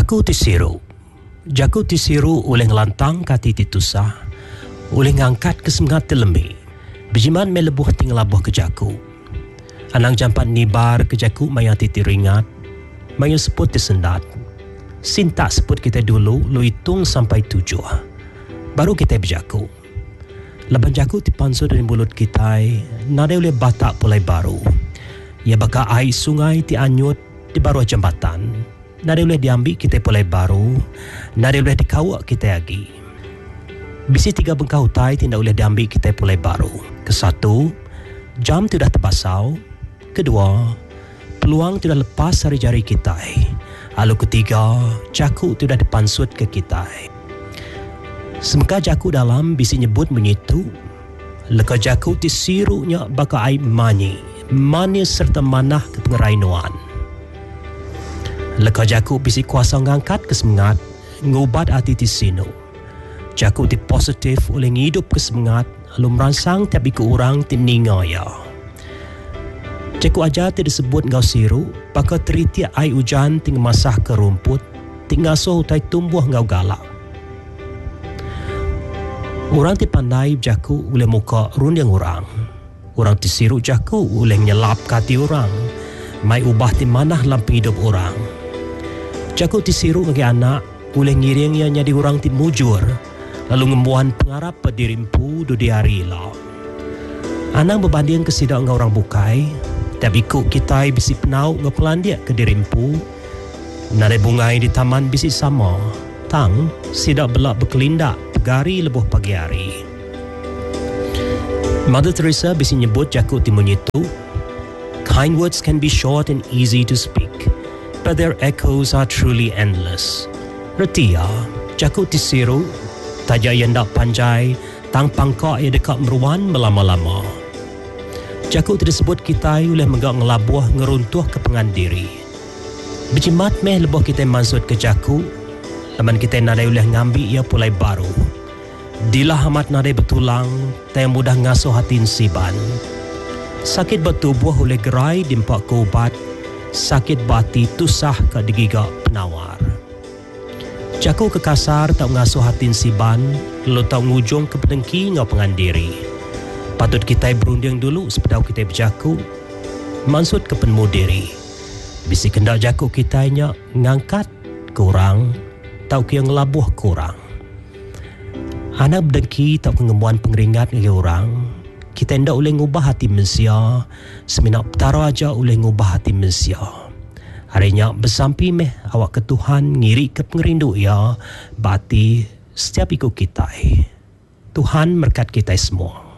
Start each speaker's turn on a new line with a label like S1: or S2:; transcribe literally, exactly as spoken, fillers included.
S1: Jaku tisiru. Jaku tisiru oleh ngelantang kati titusah. Oleh ngangkat kesemangat telemi. Bejiman melebuh tinglabuh ke jaku. Anang jampat nibar ke jaku maya titiringat. Maya seput disendat. Sintak seput kita dulu, lu hitung sampai tujuh. Baru kita berjaku. Laban jaku dipansur dari mulut kita, nada oleh batak pulai baru. Ia bakal air sungai dianyut di bawah jambatan. Nada boleh diambil kita pulai baru. Nada boleh dikawak kita lagi. Bisi tiga bengkau tai tidak boleh diambil kita pulai baru. Kesatu, jam tidak terbasau. Kedua, peluang tidak lepas dari jari kita. Lalu ketiga, jaku tidak dipansut ke kita. Semeka jaku dalam bisi nyebut menyitu. Leka jaku disiruknya bakal air mani. Mani serta manah ke pengerainuan. Leka jaku bisi kuasa ngangkat kesemangat, ngubat hati di sino. Jaku di positif oleh ngidup kesemangat, lalu merangsang tapi ke orang tininga ya. Jaku aja tidak disebut ngau siru, bakal teriti air hujan ting masah ke rumput, ting ngasuh utai tumbuh ngau galak. Orang ti pandai jaku oleh muka rundang orang. Orang ti siru jaku oleh nyelap kati orang, mai ubah ti manah lampu hidup orang. Jaku tisiru ngagi anak, boleh ngiringnya jadi orang ti mujur, lalu ngembuhan pengarap pedirimpu du diari lah. Anak berbanding kesidak ngau orang bukai, tapi ikut kita bisi penau ngepelandiak ke dirimpu, nare bungai di taman bisi sama, tang sidak belak berkelindak, pegari lebuh pagi hari. Mother Teresa bisi nyebut jaku timun itu, kind words can be short and easy to speak, but their echoes are truly endless. Reti ya, jaku tisiru, taja yang dak panjai, tang pangkak ia dekat meruan melama-lama. Jaku tersebut kita oleh menggak ngelabuh ngeruntuh ke pengandiri. Berjimat meh lebuh kita mansut ke jaku, laman kita nadai oleh ngambil ia pulai baru. Dilah amat nadai betulang, tak mudah ngasuh hati siban. Sakit bertubuh oleh gerai dimpak ke ubat, sakit bati tusah ke digigak penawar. Jaku ke kasar tak ngasuh hatin siban, lalu tak ngujung ke pedengki ngau pengandiri. Patut kita berunding dulu sepedau kita berjaku, mansut ke penmu diri. Bisi kendak jaku kita nya ngangkat kurang, tau ke ngelabuh kurang. Anak berdengki tak kengemuan pengeringat ngagi orang, kita hendak boleh ngubah hati manusia, seminak petara aja boleh ngubah hati manusia. Harinya bersampi meh awak ke Tuhan ngiri ke pengerindu ya, bati setiap ikut kita. Tuhan berkat kita semua.